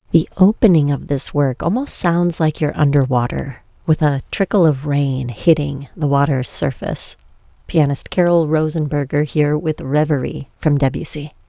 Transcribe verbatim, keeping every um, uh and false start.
The opening of this work almost sounds like you're underwater, with a trickle of rain hitting the water's surface. Pianist Carol Rosenberger here with Reverie from Debussy.